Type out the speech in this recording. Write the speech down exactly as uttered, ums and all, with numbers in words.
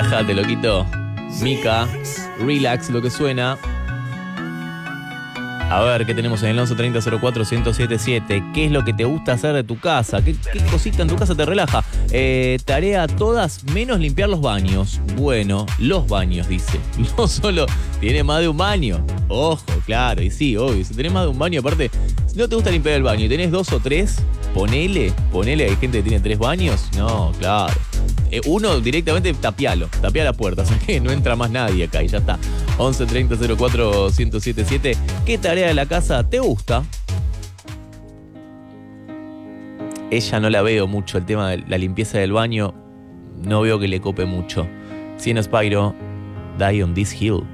Relájate, loquito. Mica, relax, lo que suena. A ver, ¿qué tenemos en el once treinta cero cuatro ciento setenta y siete? ¿Qué es lo que te gusta hacer de tu casa? ¿Qué, qué cosita en tu casa te relaja? Eh, tarea todas menos limpiar los baños. Bueno, los baños, dice. No solo tiene más de un baño. Ojo, claro, y sí, obvio. Si tenés más de un baño, aparte, si no te gusta limpiar el baño y tenés dos o tres, ponele, ponele, hay gente que tiene tres baños. No, claro. Eh, uno directamente tapialo, tapia la puerta, o sea que no entra más nadie acá y ya está. once treinta cero cuatro ciento setenta y siete. ¿Qué tarea de la casa te gusta? Ella no la veo mucho, el tema de la limpieza del baño, no veo que le cope mucho. Cien Spyro, Die on This Hill.